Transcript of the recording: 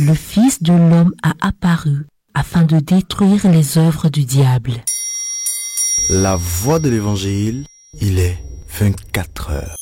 Le Fils de l'homme a apparu afin de détruire les œuvres du diable. La voix de l'évangile, il est 24 heures.